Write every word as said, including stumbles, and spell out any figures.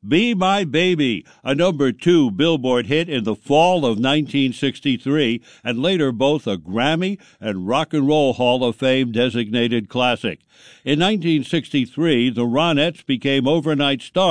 Be My Baby, a number two Billboard hit in the fall of nineteen sixty-three, and later both a Grammy and Rock and Roll Hall of Fame designated classic. In nineteen sixty-three, the Ronettes became overnight stars